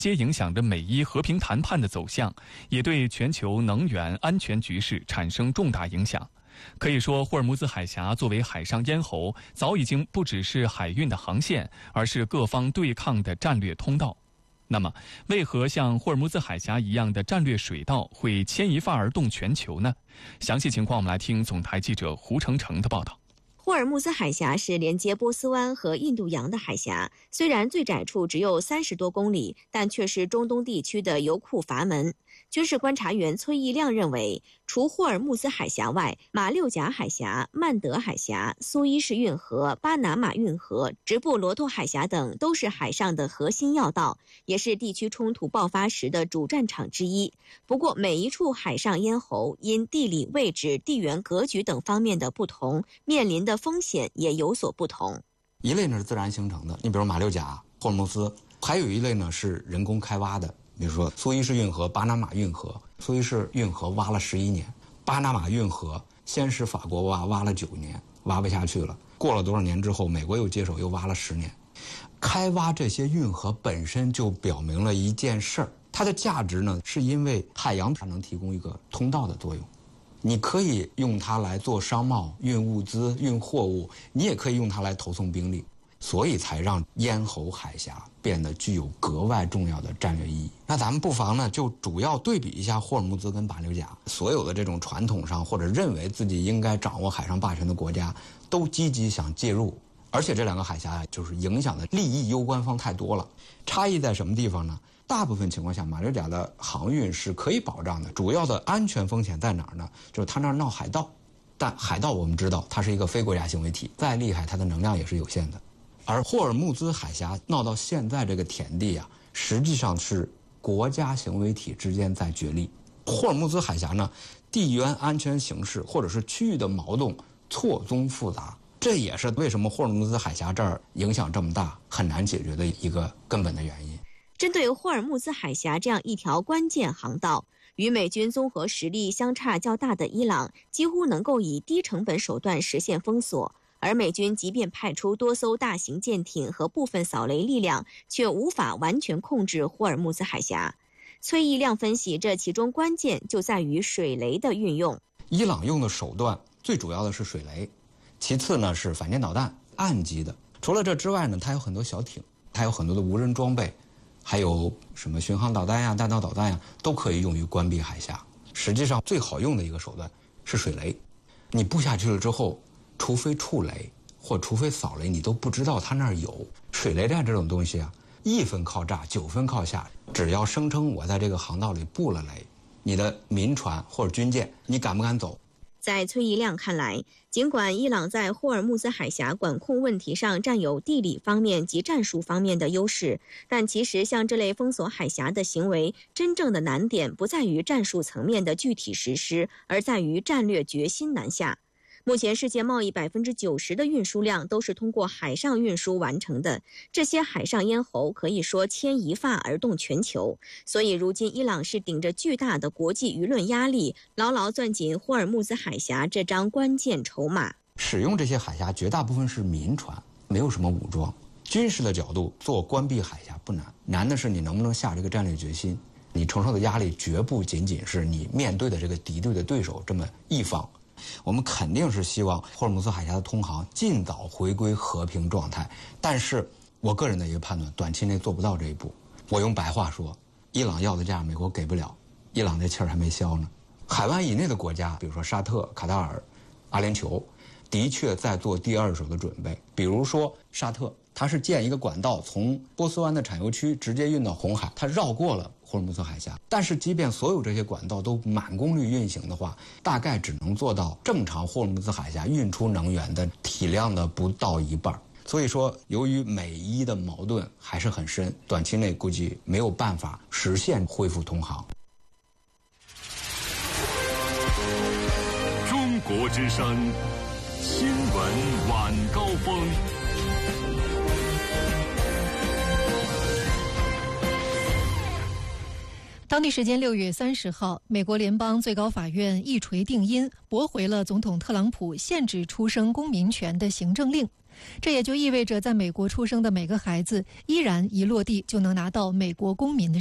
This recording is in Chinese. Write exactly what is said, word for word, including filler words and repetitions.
皆影响着美伊和平谈判的走向，也对全球能源安全局势产生重大影响。可以说，霍尔木兹海峡作为海上咽喉，早已经不只是海运的航线，而是各方对抗的战略通道。那么，为何像霍尔木兹海峡一样的战略水道会牵一发而动全球呢？详细情况我们来听总台记者胡成成的报道。 霍尔木兹海峡是连接波斯湾和印度洋的海峡，虽然最窄处只有三十多公里，但却是中东地区的油库阀门。军事观察员崔义亮认为，除霍尔木兹海峡外，马六甲海峡、曼德海峡、苏伊士运河、巴拿马运河、直布罗陀海峡等都是海上的核心要道，也是地区冲突爆发时的主战场之一。不过，每一处海上咽喉因地理位置、地缘格局等方面的不同，面临的风险也有所不同。 一类呢是自然形成的，你比如马六甲、霍尔木兹；还有一类呢是人工开挖的。比如说苏伊士运河、巴拿马运河，苏伊士运河挖了十一年，巴拿马运河先是法国挖，挖了九年，挖不下去了。过了多少年之后，美国又接手，又挖了十年。开挖这些运河本身就表明了一件事儿，它的价值呢，是因为海洋它能提供一个通道的作用。你可以用它来做商贸、运物资、运货物，你也可以用它来投送兵力。所以才让咽喉海峡变得具有格外重要的战略意义。那咱们不妨呢，就主要对比一下霍尔木兹跟马六甲。所有的这种传统上或者认为自己应该掌握海上霸权的国家，都积极想介入。而且这两个海峡就是影响的利益攸关方太多了。差异在什么地方呢？大部分情况下，马六甲的航运是可以保障的。主要的安全风险在哪儿呢？就是它那儿闹海盗。但海盗我们知道，它是一个非国家行为体，再厉害，它的能量也是有限的。而霍尔木兹海峡闹到现在这个田地啊，实际上是国家行为体之间在角力。霍尔木兹海峡呢，地缘安全形势或者是区域的矛盾错综复杂，这也是为什么霍尔木兹海峡这儿影响这么大、很难解决的一个根本的原因。 针对霍尔木兹海峡这样一条关键航道，与美军综合实力相差较大的伊朗几乎能够以低成本手段实现封锁。而美军即便派出多艘大型舰艇和部分扫雷力量，却无法完全控制霍尔木兹海峡。崔义亮分析，这其中关键就在于水雷的运用。 伊朗用的手段最主要的是水雷，其次呢是反舰导弹，岸基的。除了这之外呢，它有很多小艇，它有很多的无人装备，还有什么巡航导弹呀、弹道导弹呀，都可以用于关闭海峡。实际上最好用的一个手段是水雷，你布下去了之后，除非触雷或除非扫雷，你都不知道它那儿有。水雷弹这种东西啊，一分靠炸，九分靠下。只要声称我在这个航道里布了雷，你的民船或者军舰，你敢不敢走？ 在崔义亮看来，尽管伊朗在霍尔木兹海峡管控问题上占有地理方面及战术方面的优势，但其实像这类封锁海峡的行为，真正的难点不在于战术层面的具体实施，而在于战略决心难下。目前世界贸易百分之九十的运输量都是通过海上运输完成的，这些海上咽喉可以说牵一发而动全球。所以如今伊朗是顶着巨大的国际舆论压力，牢牢攥紧霍尔木兹海峡这张关键筹码。 使用这些海峡绝大部分是民船，没有什么武装。军事的角度做关闭海峡不难，难的是你能不能下这个战略决心。你承受的压力绝不仅仅是你面对的这个敌对的对手这么一方。我们肯定是希望霍尔木兹海峡的通航尽早回归和平状态，但是我个人的一个判断，短期内做不到这一步。我用白话说，伊朗要的价美国给不了，伊朗这气儿还没消呢。海湾以内的国家，比如说沙特、卡塔尔、阿联酋，的确在做第二手的准备。比如说沙特，它是建一个管道，从波斯湾的产油区直接运到红海，它绕过了霍尔木兹海峡。但是即便所有这些管道都满功率运行的话，大概只能做到正常霍尔木兹海峡运出能源的体量的不到一半。所以说，由于美伊的矛盾还是很深，短期内估计没有办法实现恢复通航。 中国之声新闻晚高峰。 当地时间六月三十号，美国联邦最高法院一锤定音，驳回了总统特朗普限制出生公民权的行政令。 这也就意味着，在美国出生的每个孩子，依然一落地就能拿到美国公民的